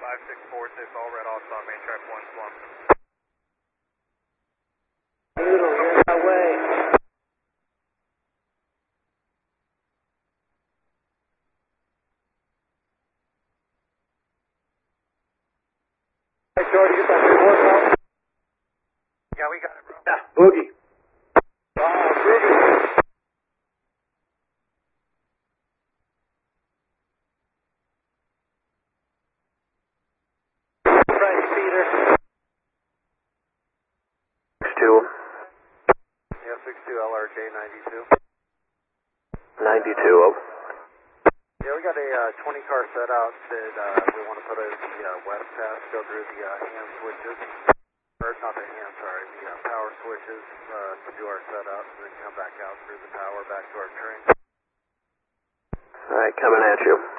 5646, all red off, stop main track 1 slump. Noodle, you're that way. Hey, Jordy, get that report out? Yeah, we got it, bro. Yeah, Boogie. Boogie. Freddie Peter. 62. Yeah, 62 LRJ 92. 92, oh. Yeah, we got a 20 car set out that we want to put in the west pass, go through the hand switches. Or not the hand, sorry, the power switches to do our setup, and then come back out through the power back to our train. Alright, coming at you.